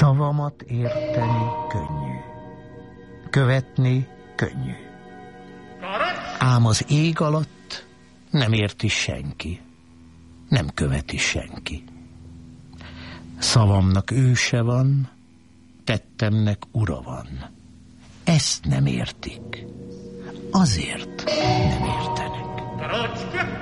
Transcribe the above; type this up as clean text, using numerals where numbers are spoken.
Szavamat érteni könnyű, követni könnyű. Ám az ég alatt nem érti senki, nem követi senki. Szavamnak őse van, tettemnek ura van. Ezt nem értik, azért nem értenek.